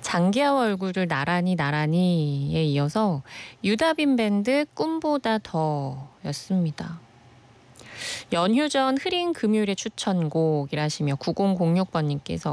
장기하와 얼굴을 나란히 나란히에 이어서 유다빈 밴드 꿈보다 더였습니다. 연휴 전 흐린 금요일의 추천곡이라시며 9006번님께서